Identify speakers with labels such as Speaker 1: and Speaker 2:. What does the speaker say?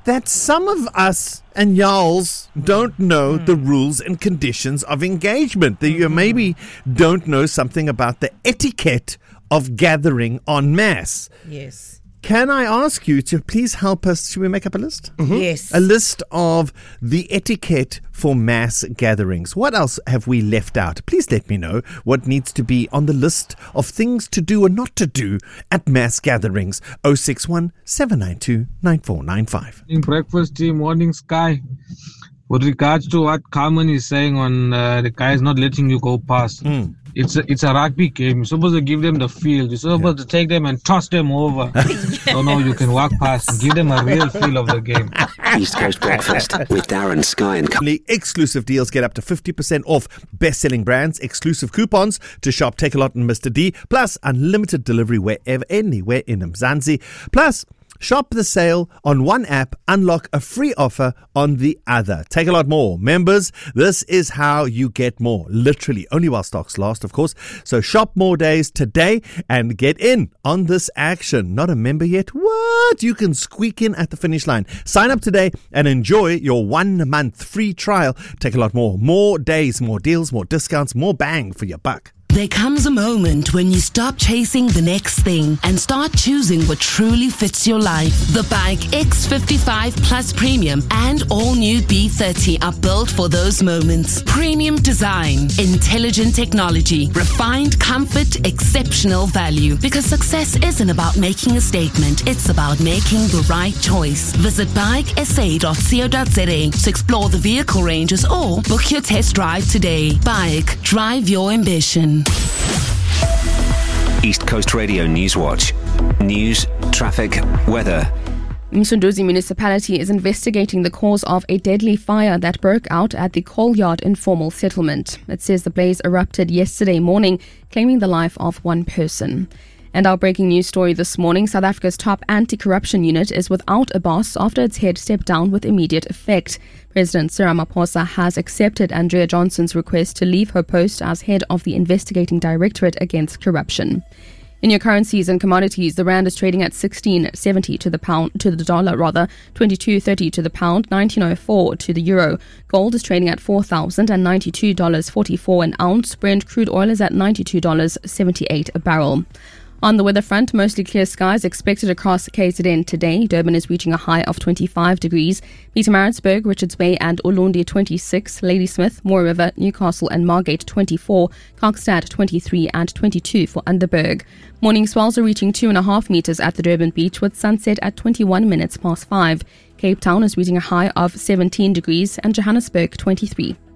Speaker 1: that some of us and y'alls don't know the rules and conditions of engagement. That you maybe don't know something about the etiquette of gathering en masse.
Speaker 2: Yes.
Speaker 1: Can I ask you to please help us? Should we make up a list?
Speaker 2: Yes.
Speaker 1: A list of the etiquette for mass gatherings. What else have we left out? Please let me know what needs to be on the list of things to do or not to do at mass gatherings. 061 792 9495.
Speaker 3: In breakfast team, morning Sky. With regards to what Carmen is saying on the guys not letting you go past, it's a rugby game. You're supposed to give them the field. You're supposed to take them and toss them over. So no, you can walk past and give them a real feel of the game.
Speaker 4: East Coast Breakfast with Darren, Sky and
Speaker 1: Exclusive deals get up to 50% off best-selling brands, exclusive coupons to shop Takealot and Mr. D, plus unlimited delivery wherever, anywhere in Mzansi. Plus, shop the sale on one app, unlock a free offer on the other. Takealot more. Members, this is how you get more. Literally, only while stocks last, of course. So shop more days today and get in on this action. Not a member yet? What? You can squeak in at the finish line. Sign up today and enjoy your 1 month free trial. Takealot more. More days, more deals, more discounts, more bang for your buck.
Speaker 5: There comes a moment when you stop chasing the next thing and start choosing what truly fits your life. The Bike X55 Plus Premium and all new B30 are built for those moments. Premium design, intelligent technology, refined comfort, exceptional value. Because success isn't about making a statement, it's about making the right choice. Visit bikesa.co.za to explore the vehicle ranges or book your test drive today. Bike, drive your ambition.
Speaker 4: East Coast Radio News Watch. News, traffic, weather.
Speaker 6: Msunduzi Municipality is investigating the cause of a deadly fire that broke out at the Coal Yard informal settlement. It says the blaze erupted yesterday morning, claiming the life of one person. And our breaking news story this morning, South Africa's top anti-corruption unit is without a boss after its head stepped down with immediate effect. President Cyril Ramaphosa has accepted Andrea Johnson's request to leave her post as head of the investigating directorate against corruption. In your currencies and commodities, the rand is trading at 16.70 to the dollar, 22.30 to the pound, 19.04 to the euro. Gold is trading at $4,092.44 an ounce. Brent crude oil is at $92.78 a barrel. On the weather front, mostly clear skies expected across KZN today. Durban is reaching a high of 25 degrees. Pietermaritzburg, Richards Bay and Ulundi 26. Ladysmith, Moore River, Newcastle and Margate 24. Kokstad 23 and 22 for Underberg. Morning swells are reaching 2.5 meters at the Durban beach with sunset at 21 minutes past 5. Cape Town is reaching a high of 17 degrees and Johannesburg 23.